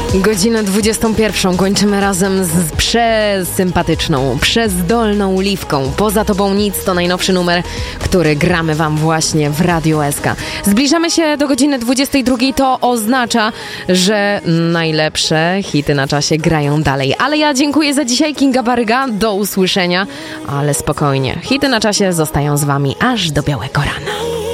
Godzinę 21 kończymy razem z przesympatyczną, przezdolną Liwką. Poza tobą nic to najnowszy numer, który gramy wam właśnie w Radiu SK. Zbliżamy się do godziny 22, to oznacza, że najlepsze hity na czasie grają dalej. Ale ja dziękuję za dzisiaj, Kinga Baryga, do usłyszenia, ale spokojnie, hity na czasie zostają z wami aż do białego rana.